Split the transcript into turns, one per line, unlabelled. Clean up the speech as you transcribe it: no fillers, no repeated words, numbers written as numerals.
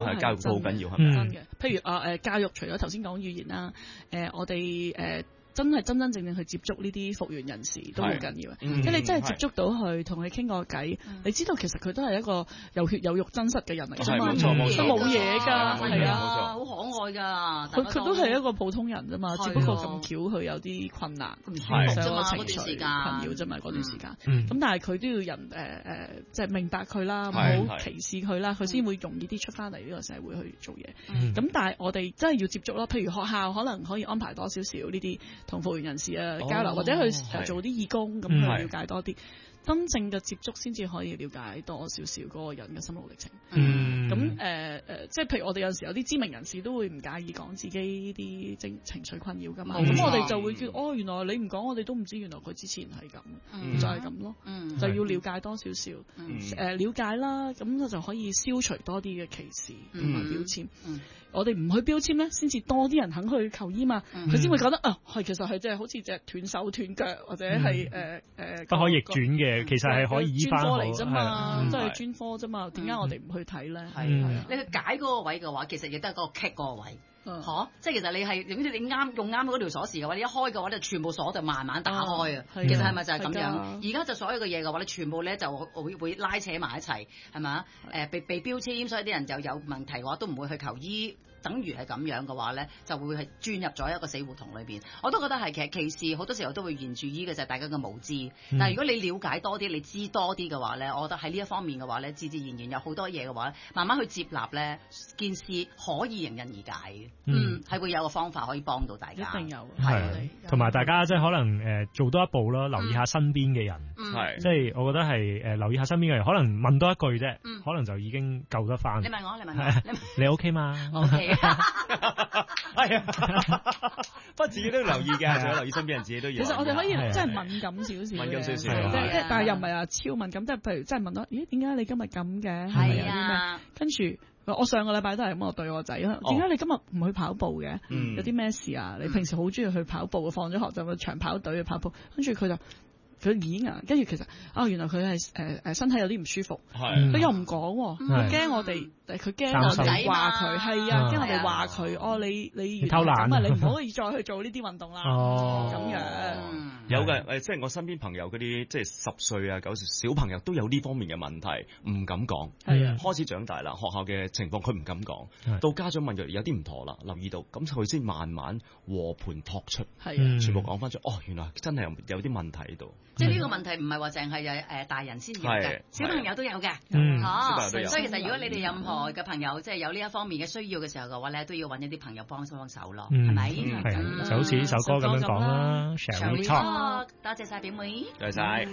係教育都好緊要，係
咪？
真
嘅，譬如教育除咗頭先講語言啦，我哋真係真真正正去接觸呢啲復原人士都好緊要，即係你真係接觸到佢，同佢傾個偈，你知道其實佢都係一個有血有肉真實嘅人嚟啫嘛，都冇嘢㗎，係啊，
好可愛㗎，
佢都係一個普通人啫嘛，只不過咁巧佢有啲困難，上個情緒困擾啫嘛嗰段時間，咁但係佢都要人即係明白佢啦，唔好歧視佢啦，佢先會容易啲出翻嚟呢個社會去做嘢。咁但係我哋真係要接觸咯，譬如學校可能可以安排多少少呢啲同復原人士交流，或者去做啲義工咁去了解多啲，真正嘅接觸先至可以了解多少少嗰個人嘅心路歷程。咁即係譬如我哋有時有啲知名人士都會唔介意講自己啲情緒困擾㗎嘛，咁我哋就會叫原來你唔講我哋都唔知，原來佢之前係咁，就係咁咯，就要了解多少少，了解啦，咁就可以消除多啲嘅歧視同埋標籤。我哋唔去標籤咧，先至多啲人肯去求醫嘛，佢先會覺得其實係即係好似隻斷手斷腳或者係
不可逆轉嘅，其實係可以醫翻好。
專科嚟啫嘛，都係專科啫嘛，點解我哋唔去睇咧？
係啊，你去解嗰個位嘅話，其實亦都係嗰個棘嗰個位。即係其實你係總之你用啱嗰條鎖匙嘅話，你一開嘅話，就全部鎖就慢慢打開啊。其實係咪就係咁樣？而家就所有嘅嘢嘅話，你全部咧就會拉扯埋一齊，係咪？被標籤，所以啲人就有問題嘅話，都唔會去求醫。等於係咁樣嘅話咧，就會係鑽入咗一個死胡同裏邊。我都覺得係其實歧視好多時候都會沿住醫嘅就係大家嘅無知。但係如果你了解多啲，你知多啲嘅話咧，我覺得喺呢一方面嘅話咧，自然有好多嘢嘅話，慢慢去接納咧，件事可以迎刃而解嘅。係會有個方法可以幫到大家。
一定有。
係。同埋大家即係可能做多一步啦，留意下身邊嘅人。即係我覺得係留意下身邊嘅人，可能問多一句啫，可能就已經救得翻。
你問我，
你 OK 嘛
？OK。
係啊，不過自己都要留意嘅，仲要留意身邊人，自己都要。
其實我哋可以真係敏感少少，
敏感少少，
但係又唔係話超敏感，即係譬如真係問到，咦，點解你今日咁嘅？
係啊，
跟住我上個禮拜都係咁，我對我仔，點解你今日唔去跑步嘅？有啲咩事啊？你平時好中意去跑步，放咗學就去長跑隊去跑步，跟住佢就。佢演啊，跟住其實原來佢係身體有啲唔舒服，佢又唔講，佢驚我哋，佢驚我哋話佢，係啊，驚我哋話佢，你
偷懶
啊，你唔可以再去做呢啲運動啦，咁樣。
有嘅，即係我身邊朋友嗰啲，即係10歲啊、9歲小朋友都有呢方面嘅問題，唔敢講。
係啊，
開始長大啦，學校嘅情況佢唔敢講，到家長問佢有啲唔妥啦，留意到，咁佢先慢慢和盤托出，全部講翻出，原來真係有啲問題喺度。
即係呢個問題唔係話淨係大人先有嘅，小朋友都有嘅。所以其實如果你哋任何嘅朋友即係有呢一方面嘅需要嘅時候嘅話咧，都要揾一啲朋友幫手咯，係咪？
係就好似呢首歌咁樣講啦。
多謝晒表妹，
多謝晒。